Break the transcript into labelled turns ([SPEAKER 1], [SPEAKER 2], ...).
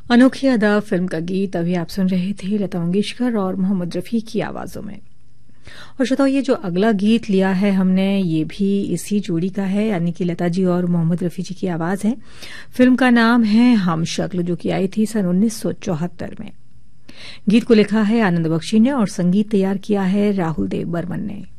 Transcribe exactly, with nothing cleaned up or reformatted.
[SPEAKER 1] अनोखी अदा फिल्म का गीत अभी आप सुन रहे थे लता मंगेशकर और मोहम्मद रफी की आवाजों में। और श्रोताओ, ये जो अगला गीत लिया है हमने, ये भी इसी जोड़ी का है, यानी कि लता जी और मोहम्मद रफी जी की आवाज है। फिल्म का नाम है हम शक्ल, जो कि आई थी सन उन्नीस सौ चौहत्तर में। गीत को लिखा है आनंद बख्शी ने और संगीत तैयार किया है राहुल देव बर्मन ने।